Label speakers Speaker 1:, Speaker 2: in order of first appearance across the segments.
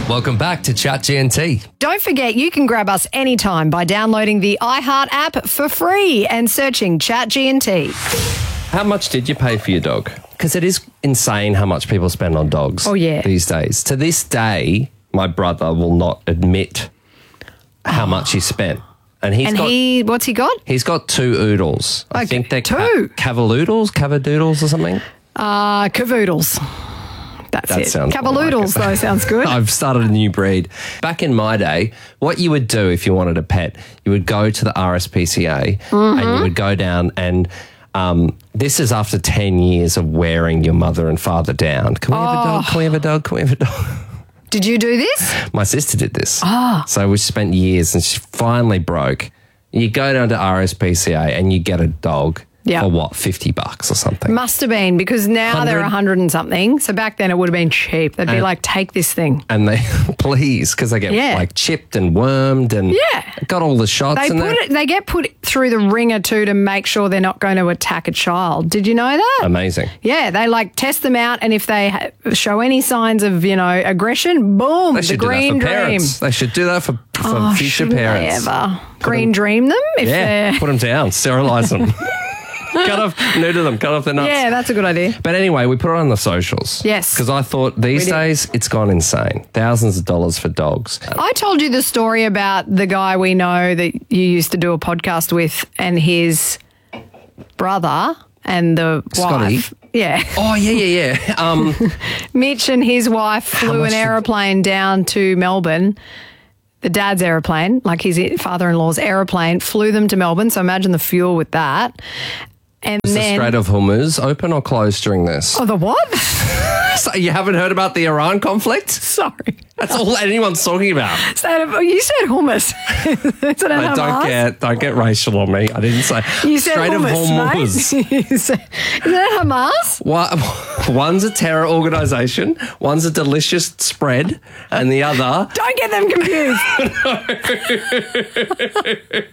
Speaker 1: Welcome back to Chat GNT.
Speaker 2: Don't forget, you can grab us anytime by downloading the iHeart app for free and searching Chat GNT.
Speaker 1: How much did you pay for your dog? Because it is insane how much people spend on dogs these days. To this day, my brother will not admit how much he spent. And
Speaker 2: what's he got?
Speaker 1: He's got 2 oodles. I think they're
Speaker 2: two.
Speaker 1: Cavadoodles or something.
Speaker 2: Cavoodles. That's it. Cavaloodles, though, sounds good.
Speaker 1: I've started a new breed. Back in my day, what you would do if you wanted a pet, you would go to the RSPCA and you would go down and this is after 10 years of wearing your mother and father down. Can we have a dog? Can we have a dog? Can we have a dog?
Speaker 2: Did you do this?
Speaker 1: My sister did this. So we spent years and she finally broke. You go down to RSPCA and you get a dog for what, $50 or something?
Speaker 2: Must have been, because now they're 100 and something. So back then it would have been cheap. They'd be like, take this thing.
Speaker 1: And they, please, because they get like chipped and wormed and got all the shots.
Speaker 2: They get put through the ringer too to make sure they're not going to attack a child. Did you know that?
Speaker 1: Amazing.
Speaker 2: Yeah, they like test them out, and if they show any signs of, aggression, boom, the green dream.
Speaker 1: Parents. They should do that for future parents.
Speaker 2: They ever green dream them?
Speaker 1: Put them down, sterilise them. Neuter them, cut off their nuts.
Speaker 2: Yeah, that's a good idea.
Speaker 1: But anyway, we put it on the socials.
Speaker 2: Yes.
Speaker 1: Because I thought these days it's gone insane. Thousands of dollars for dogs.
Speaker 2: I told you the story about the guy we know that you used to do a podcast with and his brother and the wife. Yeah.
Speaker 1: Oh, yeah.
Speaker 2: Mitch and his wife flew an aeroplane down to Melbourne. The dad's aeroplane, like his father-in-law's aeroplane, flew them to Melbourne. So imagine the fuel with that. And
Speaker 1: is
Speaker 2: then
Speaker 1: the Strait of Hormuz open or closed during this?
Speaker 2: Oh, the what?
Speaker 1: So you haven't heard about the Iran conflict?
Speaker 2: Sorry.
Speaker 1: That's all anyone's talking about.
Speaker 2: You said hummus.
Speaker 1: Don't get racial on me. I didn't say.
Speaker 2: You said
Speaker 1: Strait
Speaker 2: hummus,
Speaker 1: of Hormuz.
Speaker 2: Is that Hamas?
Speaker 1: One's a terror organisation, one's a delicious spread, and the other...
Speaker 2: Don't get them confused.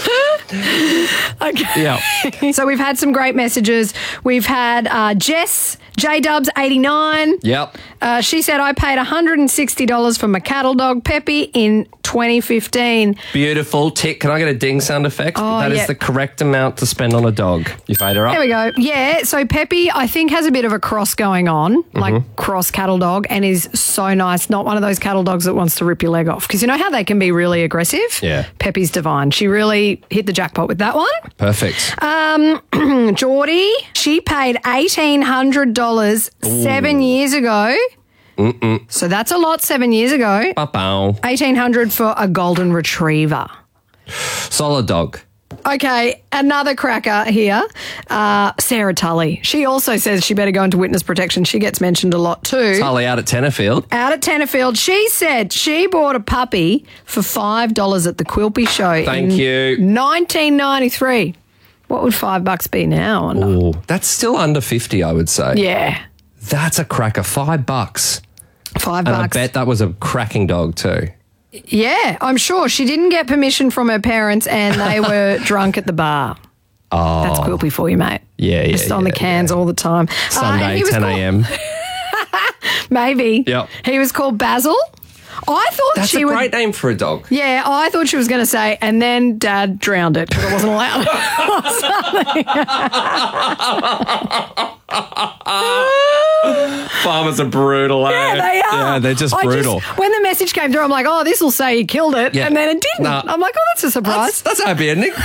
Speaker 2: Okay.
Speaker 1: Yeah.
Speaker 2: So we've had some great messages. We've had Jess, J-Dubs 89.
Speaker 1: Yep.
Speaker 2: She said, I paid $160 for my cattle dog, Peppy, in 2015.
Speaker 1: Beautiful. Tick. Can I get a ding sound effect? That is the correct amount to spend on a dog. You fade her up.
Speaker 2: There we go. Yeah. So Peppy, I think, has a bit of a cross going on, like cross cattle dog, and is so nice. Not one of those cattle dogs that wants to rip your leg off. Because you know how they can be really aggressive?
Speaker 1: Yeah.
Speaker 2: Peppy's divine. She really hit the jackpot with that one.
Speaker 1: Perfect.
Speaker 2: Geordie, she paid $1,800 7 years ago. So that's a lot 7 years ago. $1,800 for a golden retriever.
Speaker 1: Solid dog.
Speaker 2: Okay, another cracker here. Sarah Tully. She also says she better go into witness protection. She gets mentioned a lot too.
Speaker 1: Tully out at Tenterfield.
Speaker 2: Out at Tenterfield. She said she bought a puppy for $5 at the Quilpie show.
Speaker 1: Thank you.
Speaker 2: 1993. What would $5 be now?
Speaker 1: Ooh, that's still under 50, I would say.
Speaker 2: Yeah.
Speaker 1: That's a cracker. $5.
Speaker 2: $5.
Speaker 1: And I bet that was a cracking dog too.
Speaker 2: Yeah, I'm sure. She didn't get permission from her parents and they were drunk at the bar.
Speaker 1: Oh.
Speaker 2: That's Quilpie for you, mate.
Speaker 1: Yeah.
Speaker 2: Just on the cans all the time.
Speaker 1: Sunday, 10 a.m.
Speaker 2: Maybe.
Speaker 1: Yep.
Speaker 2: He was called Basil. I thought
Speaker 1: That's a great name for a dog.
Speaker 2: Yeah, I thought she was going to say, and then Dad drowned it because it wasn't allowed.
Speaker 1: Farmers are brutal, eh?
Speaker 2: Yeah, they are.
Speaker 1: Yeah, they're just brutal.
Speaker 2: When the message came through, I'm like, oh, this will say he killed it.
Speaker 1: Yeah.
Speaker 2: And then it didn't.
Speaker 1: Nah.
Speaker 2: I'm like, oh, that's a surprise.
Speaker 1: That's a happy ending.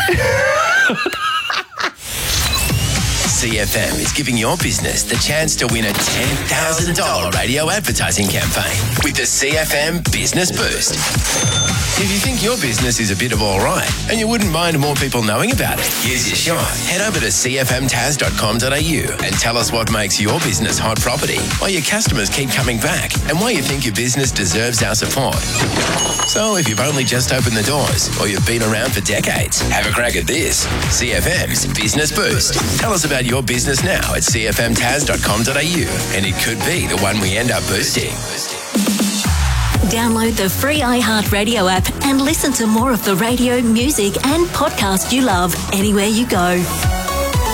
Speaker 3: CFM is giving your business the chance to win a $10,000 radio advertising campaign with the CFM Business Boost. If you think your business is a bit of all right and you wouldn't mind more people knowing about it, here's your shot. Head over to cfmtaz.com.au and tell us what makes your business hot property, why your customers keep coming back, and why you think your business deserves our support. So if you've only just opened the doors or you've been around for decades, have a crack at this. CFM's Business Boost. Tell us about your business now at cfmtaz.com.au and it could be the one we end up boosting.
Speaker 4: Download the free iHeartRadio app and listen to more of the radio, music and podcast you love anywhere you go.